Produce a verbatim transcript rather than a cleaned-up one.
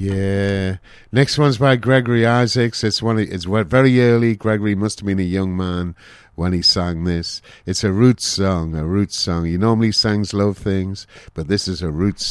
Yeah. Next one's by Gregory Isaacs. It's one. It's very early. Gregory must have been a young man when he sang this. It's a roots song, a roots song. He normally sings love things, but this is a roots